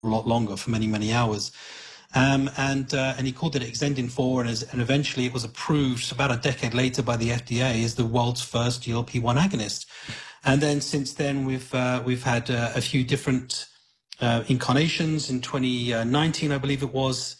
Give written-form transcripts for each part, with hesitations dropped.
a lot longer, for many, many hours. And he called it Exendin-4, and eventually it was approved about a decade later by the FDA as the world's first GLP-1 agonist. And then since then, we've had a few different incarnations. In 2019, I believe it was,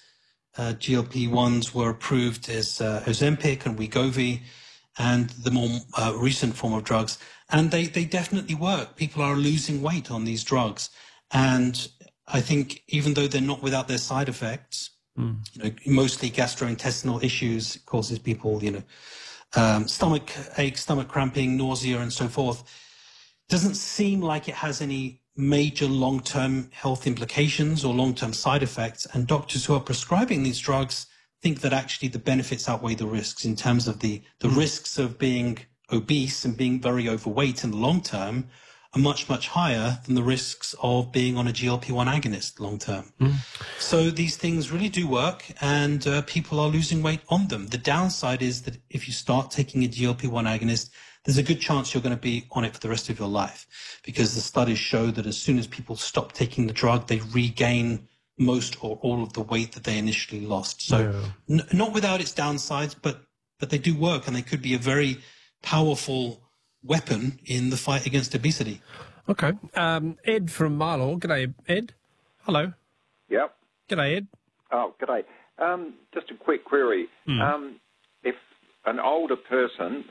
GLP-1s were approved as Ozempic and Wegovy, and the more recent form of drugs. And they definitely work. People are losing weight on these drugs. And I think even though they're not without their side effects, mostly gastrointestinal issues, causes people, stomach ache, stomach cramping, nausea, and so forth, doesn't seem like it has any major long-term health implications or long-term side effects. And doctors who are prescribing these drugs think that actually the benefits outweigh the risks in terms of the risks of being obese and being very overweight in the long term are much, much higher than the risks of being on a GLP-1 agonist long term. So these things really do work, and people are losing weight on them. The downside is that if you start taking a GLP-1 agonist, there's a good chance you're going to be on it for the rest of your life, because the studies show that as soon as people stop taking the drug, they regain most or all of the weight that they initially lost. So not without its downsides, but they do work, and they could be a very powerful weapon in the fight against obesity. Okay. Ed from Marlaw. G'day, Ed. Hello. Yep. G'day, Ed. Oh, g'day. Just a quick query. If an older person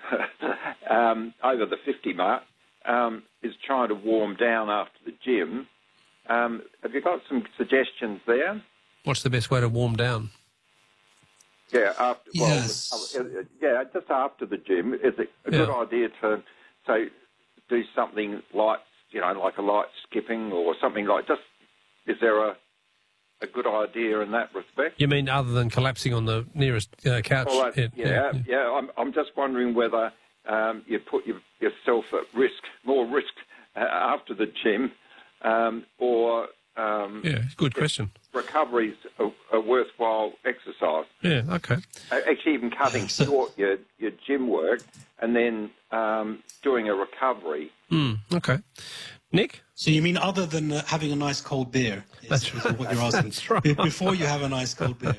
over the 50 mark is trying to warm down after the gym, have you got some suggestions there? What's the best way to warm down? Yeah, Yes. Just after the gym. Is it a good idea to, say, do something like, like a light skipping or something like just, is there a good idea in that respect? You mean other than collapsing on the nearest couch? Well, I'm just wondering whether you put yourself at risk, more risk after the gym, or... good question. Recovery's a worthwhile exercise. Yeah, okay. Actually, even cutting short your gym work and then doing a recovery. Okay. Nick? So you mean other than having a nice cold beer? Is what you're asking. That's right. Before you have a nice cold beer.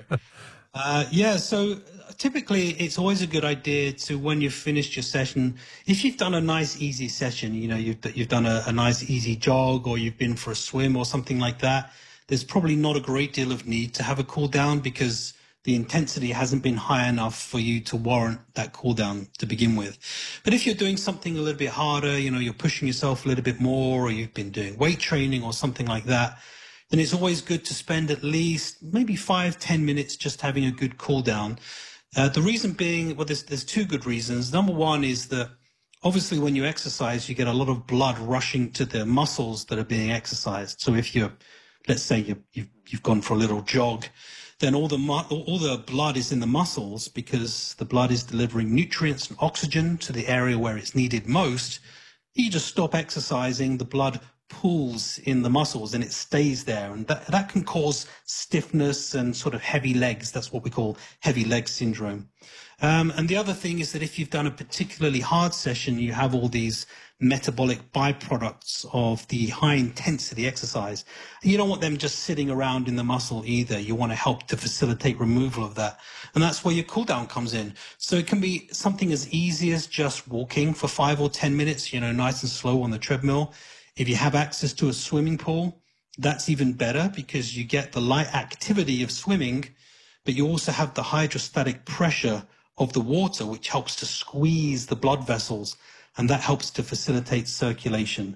So typically it's always a good idea to, when you've finished your session, if you've done a nice easy session, you've done a nice easy jog, or you've been for a swim or something like that, there's probably not a great deal of need to have a cool down, because the intensity hasn't been high enough for you to warrant that cool down to begin with. But if you're doing something a little bit harder, you're pushing yourself a little bit more, or you've been doing weight training or something like that, then it's always good to spend at least maybe 5-10 minutes just having a good cool down. The reason being, well, there's two good reasons. Number one is that obviously when you exercise, you get a lot of blood rushing to the muscles that are being exercised. So if let's say you've gone for a little jog, then all the blood is in the muscles, because the blood is delivering nutrients and oxygen to the area where it's needed most. You just stop exercising, the blood pools in the muscles and it stays there, and that can cause stiffness and sort of heavy legs. That's what we call heavy leg syndrome. And the other thing is that if you've done a particularly hard session, you have all these metabolic byproducts of the high intensity exercise. You don't want them just sitting around in the muscle either. You want to help to facilitate removal of that. And that's where your cool down comes in. So it can be something as easy as just walking for 5 or 10 minutes, nice and slow on the treadmill. If you have access to a swimming pool, that's even better, because you get the light activity of swimming, but you also have the hydrostatic pressure of the water, which helps to squeeze the blood vessels, and that helps to facilitate circulation.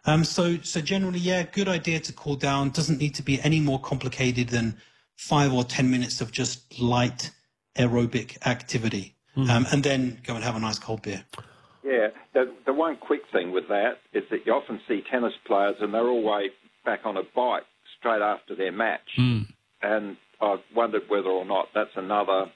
So generally, good idea to cool down. Doesn't need to be any more complicated than 5 or 10 minutes of just light aerobic activity, and then go and have a nice cold beer. Yeah, the one quick thing with that is that you often see tennis players and they're always back on a bike straight after their match. And I've wondered whether or not that's another,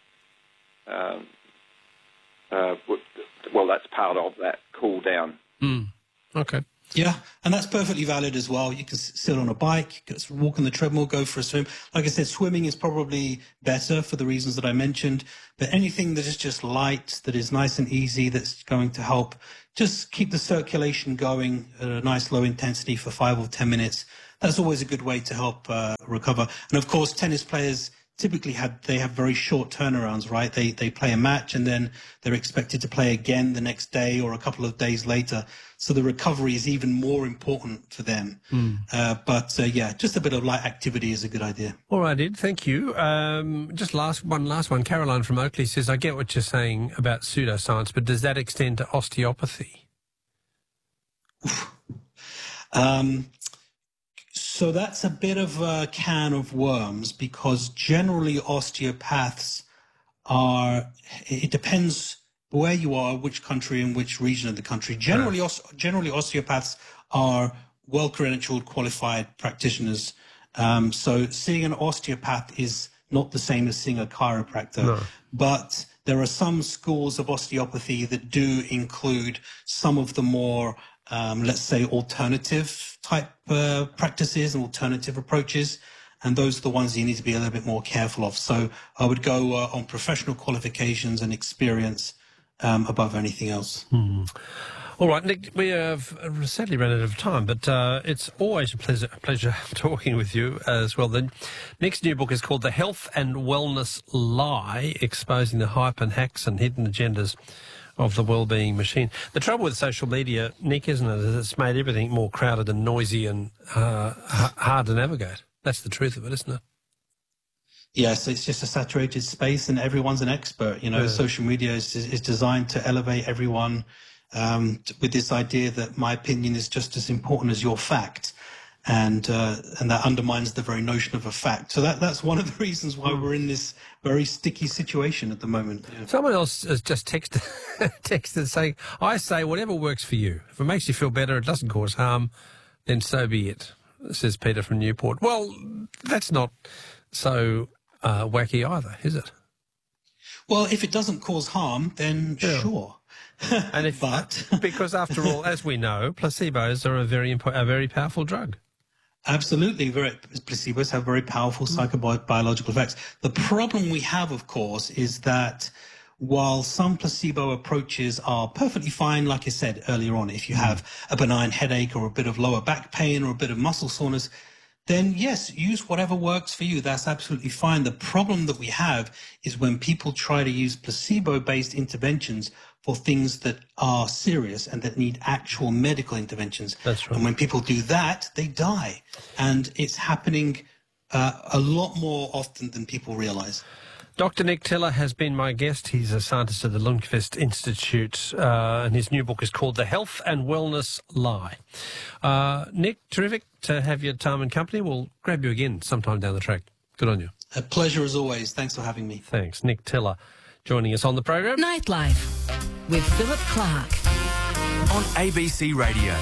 that's part of that cool down. Okay. Yeah, and that's perfectly valid as well. You can sit on a bike, you can walk on the treadmill, go for a swim. Like I said, swimming is probably better for the reasons that I mentioned, but anything that is just light, that is nice and easy, that's going to help just keep the circulation going at a nice low intensity for 5 or 10 minutes, that's always a good way to help recover. And of course, tennis players typically have very short turnarounds, right? They play a match and then they're expected to play again the next day or a couple of days later. So the recovery is even more important for them. But just a bit of light activity is a good idea. All right, Ed, thank you. Just last one. Caroline from Oakley says, I get what you're saying about pseudoscience, but does that extend to osteopathy? So that's a bit of a can of worms, because generally osteopaths it depends where you are, which country and which region of the country. Generally osteopaths are well-credentialed, qualified practitioners. So seeing an osteopath is not the same as seeing a chiropractor. No. But there are some schools of osteopathy that do include some of the more let's say alternative type practices and alternative approaches, and those are the ones you need to be a little bit more careful of. So I would go on professional qualifications and experience above anything else. All right, Nick, we have sadly run out of time, but it's always a pleasure talking with you as well. The next new book is called The Health and Wellness Lie, Exposing the Hype and Hacks and Hidden Agendas of the Wellbeing Machine. The trouble with social media, Nick, isn't it, is it's made everything more crowded and noisy and hard to navigate. That's the truth of it, isn't it? Yes, it's just a saturated space and everyone's an expert. You know, social media is designed to elevate everyone with this idea that my opinion is just as important as your fact. And that undermines the very notion of a fact. So that's one of the reasons why we're in this very sticky situation at the moment. Yeah. Someone else has just texted saying, I say whatever works for you. If it makes you feel better, it doesn't cause harm, then so be it, says Peter from Newport. Well, that's not so wacky either, is it? Well, if it doesn't cause harm, then sure. And because after all, as we know, placebos are a very powerful drug. Absolutely. Placebos have very powerful psychobiological effects. The problem we have, of course, is that while some placebo approaches are perfectly fine, like I said earlier on, if you have a benign headache or a bit of lower back pain or a bit of muscle soreness, then yes, use whatever works for you. That's absolutely fine. The problem that we have is when people try to use placebo-based interventions for things that are serious and that need actual medical interventions. That's right. And when people do that, they die. And it's happening a lot more often than people realize. Dr. Nick Tiller has been my guest. He's a scientist at the Lundquist Institute, and his new book is called The Health and Wellness Lie. Nick, terrific to have your time and company. We'll grab you again sometime down the track. Good on you. A pleasure as always. Thanks for having me. Thanks. Nick Tiller joining us on the program. Nightlife with Philip Clark on ABC Radio.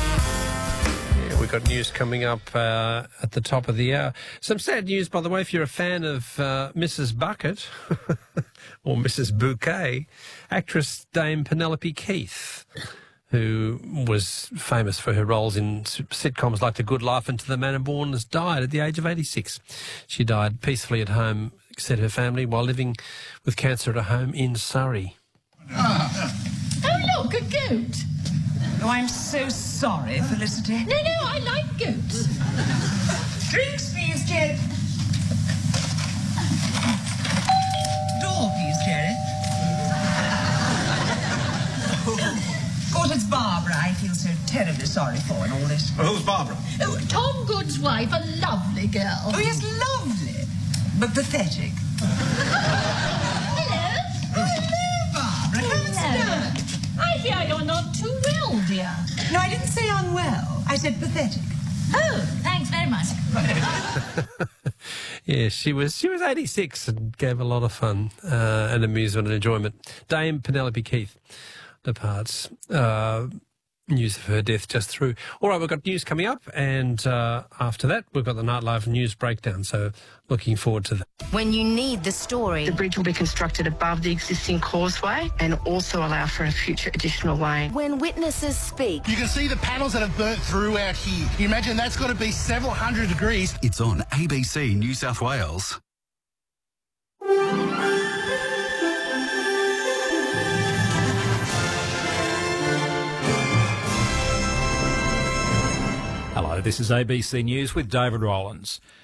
Yeah, we've got news coming up at the top of the hour. Some sad news, by the way, if you're a fan of Mrs. Bucket or Mrs. Bouquet, actress Dame Penelope Keith, who was famous for her roles in sitcoms like The Good Life and To the Manor Born, has died at the age of 86. She died peacefully at home, said her family, while living with cancer at a home in Surrey. Oh, look, a goat. Oh, I'm so sorry, Felicity. No, I like goats. Drinks, please, Jerry. Door, please, Jerry. Of course, it's Barbara I feel so terribly sorry for in all this. Well, who's Barbara? Oh, Tom Good's wife, a lovely girl. Oh, yes, lovely, but pathetic. Hello. Hello, Barbara. Hello. I hear you're not too well, dear. No, I didn't say unwell. I said pathetic. Oh, thanks very much. Yes, she was 86 and gave a lot of fun and amusement and enjoyment. Dame Penelope Keith departs. News of her death just through. All right, we've got news coming up, and after that, we've got the Nightlife news breakdown, so looking forward to that. when you need the story. The bridge will be constructed above the existing causeway and also allow for a future additional lane. When witnesses speak. You can see the panels that have burnt through out here. You imagine that's got to be several hundred degrees. It's on ABC New South Wales. Hello. Hello, this is ABC News with David Rowlands.